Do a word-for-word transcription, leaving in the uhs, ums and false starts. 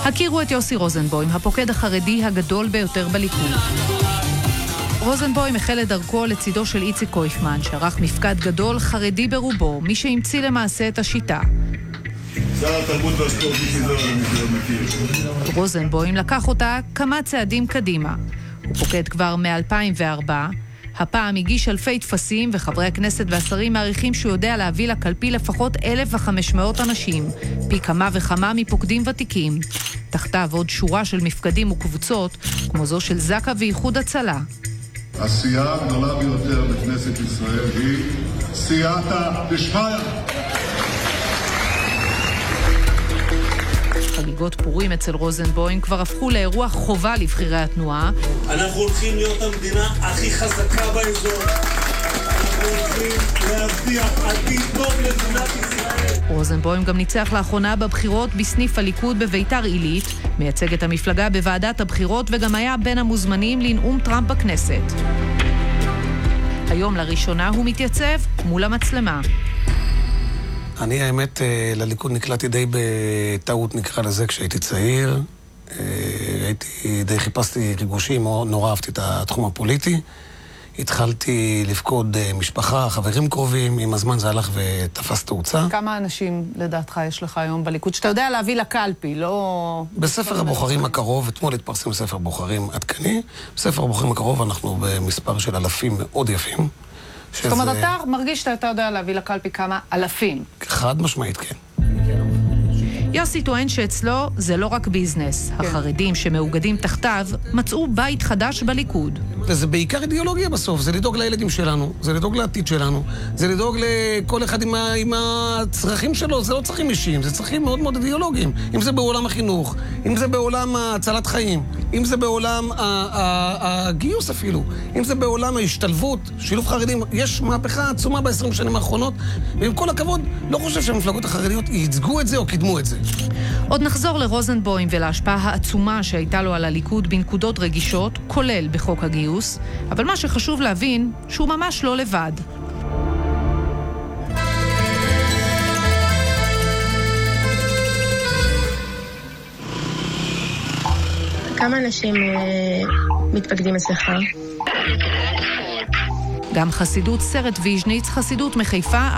הכירו את יוסי רוזנבוים, הפוקד החרדי הגדול ביותר בליכוד. רוזנבוים החל את דרכו לצידו של איציק קויפמן, שערך מפקד גדול חרדי ברובו, מי שהמציא למעשה את השיטה. שר התרבות והספורט משיזור, אני מכיר. רוזנבוים לקח אותה כמה צעדים קדימה. הוא פוקד כבר מ-אלפיים וארבע. הפעם הגיש אלפי תפסים, וחברי הכנסת והשרים מעריכים שהוא יודע להביא לקלפי לפחות אלף וחמש מאות אנשים, פי כמה וכמה מפוקדים ותיקים. תחתיו עוד שורה של מפקדים וקבוצות, כמו זו של זקה ואיחוד הצלה. הסיעה הגדולה ביותר בכנסת ישראל היא סייעתא דשמיא. חגיגות פורים אצל רוזנבוים כבר הפכו לאירוע חובה לבחירי התנועה. אנחנו הולכים להיות המדינה הכי חזקה באזור. אנחנו הולכים להבטיח עתיד טוב למדינת ישראל. רוזנבוים גם ניצח לאחרונה בבחירות בסניף הליכוד בביתר עילית, מייצג את המפלגה בוועדת הבחירות וגם היה בין המוזמנים לנאום טראמפ בכנסת. היום לראשונה הוא מתייצב מול המצלמה. אני האמת לליכוד נקלעתי די בטעות, נקרא לזה, כשהייתי צעיר. הייתי, די חיפשתי ריגושים, נורא אהבתי את התחום הפוליטי. התחלתי לפקוד משפחה, חברים קרובים, עם הזמן זה הלך ותפס תאוצה. כמה אנשים לדעתך יש לך היום בליכוד, שאתה יודע להביא לקלפי, לא... בספר הבוחרים הקרוב, אתמול התפרסם ספר בוחרים עדכני, בספר הבוחרים הקרוב אנחנו במספר של אלפים מאוד יפים. זאת אומרת, אתה מרגיש שאתה יודע להביא לקלפי כמה אלפים. חד משמעית, כן. יוסי טוען שאצלו זה לא רק ביזנס. החרדים שמאוגדים תחתיו מצאו בית חדש בליכוד. וזה בעיקר אידיאולוגיה בסוף, זה לדאוג לילדים שלנו, זה לדאוג לעתיד שלנו, זה לדאוג לכל אחד עם, ה... עם הצרכים שלו, זה לא צרכים אישיים, זה צרכים מאוד מאוד אידיאולוגיים. אם זה בעולם החינוך, אם זה בעולם הצלת חיים, אם זה בעולם הגיוס אפילו, אם זה בעולם ההשתלבות, שילוב חרדים, יש מהפכה עצומה ב-עשרים שנים האחרונות, ועם כל הכבוד, לא חושב שהמפלגות החרדיות ייצגו את זה או קידמו את זה. עוד נחזור לרוזנבוים ולהשפעה העצומה שהייתה לו על הליכוד בנקודות רגישות, כולל בחוק הגיוס, אבל מה שחשוב להבין, שהוא ממש לא לבד. כמה אנשים מתפקדים אצלך? גם חסידות סרט ויז'ניץ, חסידות מחיפה,